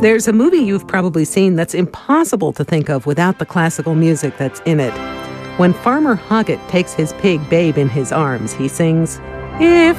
There's a movie you've probably seen that's impossible to think of without the classical music that's in it. When Farmer Hoggett takes his pig Babe in his arms, he sings, "If